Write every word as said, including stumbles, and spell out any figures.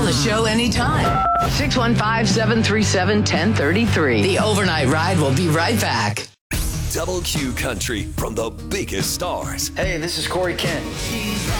Call the show anytime. six one five, seven three seven, one zero three three. The Overnight Ride will be right back. Double Q Country from the biggest stars. Hey, this is Corey Kent.